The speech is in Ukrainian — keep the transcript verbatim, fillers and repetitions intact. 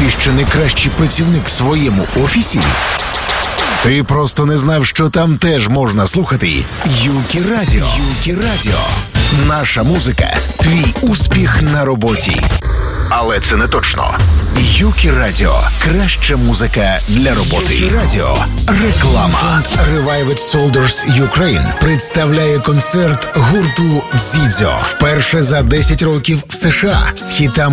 Ти що найкращий працівник в своєму офісі? Ти просто не знав, що там теж можна слухати Юкі Радіо. Юкі Радіо. Наша музика – твій успіх на роботі. Але це не точно. Юкі Радіо. Краща музика для роботи. Юкі Радіо. Реклама. Фонд Revived Soldiers Ukraine представляє концерт гурту Дзідзьо. Вперше за десять років в США з хітами